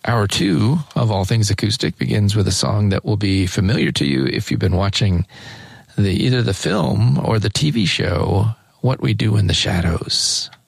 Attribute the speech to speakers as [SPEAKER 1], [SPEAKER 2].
[SPEAKER 1] Hour 2 of All Things Acoustic begins with a song that will be familiar to you if you've been watching either the film or the TV show, What We Do in the Shadows.